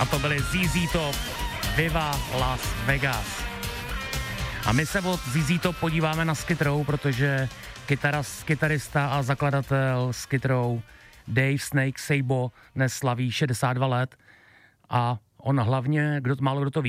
A to byly ZZ Top, Viva Las Vegas. A my se od ZZ Top podíváme na Skid Row, protože kytarista a zakladatel Skid Row Dave Snake Sabo dnes slaví 62 let a on hlavně, málo kdo to ví,